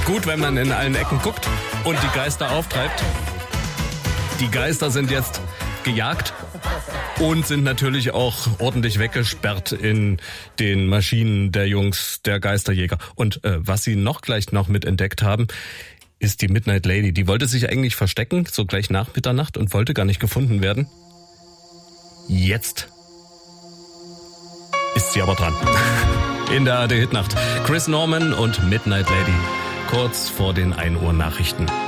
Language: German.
gut, wenn man in allen Ecken guckt und die Geister auftreibt. Die Geister sind jetzt gejagt und sind natürlich auch ordentlich weggesperrt in den Maschinen der Jungs, der Geisterjäger. Und was sie gleich noch mit entdeckt haben, ist die Midnight Lady. Die wollte sich eigentlich verstecken, so gleich nach Mitternacht, und wollte gar nicht gefunden werden. Jetzt ist sie aber dran. In der ARD Hitnacht. Chris Norman und Midnight Lady. Kurz vor den 1 Uhr Nachrichten.